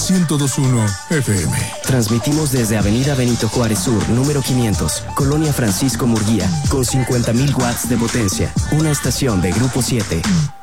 102.1 FM. Transmitimos desde Avenida Benito Juárez Sur, número 500, Colonia Francisco Murguía, con 50.000 watts de potencia. Una estación de Grupo 7.